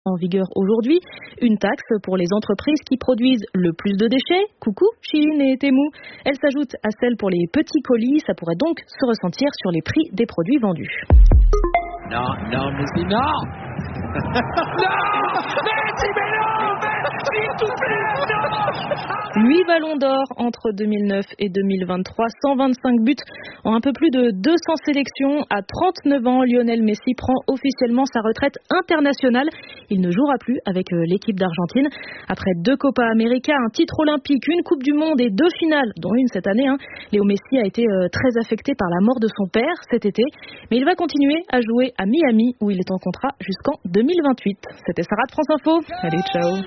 En vigueur aujourd'hui, une taxe pour les entreprises qui produisent le plus de déchets, coucou, Chine et Temu. Elle s'ajoute à celle pour les petits colis, ça pourrait donc se ressentir sur les prix des produits vendus. Non, Messi, non. Non, Messi, mais non, s'il te plaît, non. 8 ballons d'or entre 2009 et 2023, 125 buts en un peu plus de 200 sélections. À 39 ans, Lionel Messi prend officiellement sa retraite internationale. Il ne jouera plus avec l'équipe d'Argentine. Après 2 Copa América, un titre olympique, une Coupe du Monde et 2 finales, dont une cette année, Léo Messi a été très affecté par la mort de son père cet été. Mais il va continuer à jouer à Miami, où il est en contrat jusqu'en 2028. C'était Sarah de France Info. Allez, ciao.